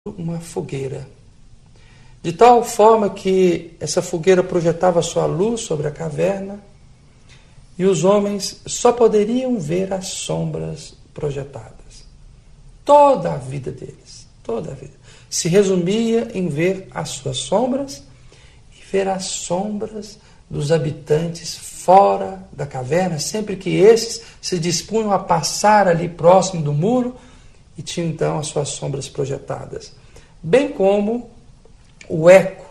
uma fogueira, de tal forma que essa fogueira projetava sua luz sobre a caverna e os homens só poderiam ver as sombras projetadas. Toda a vida deles, toda a vida, se resumia em ver as suas sombras e ver as sombras dos habitantes fora da caverna, sempre que esses se dispunham a passar ali próximo do muro e tinham então as suas sombras projetadas. Bem como o eco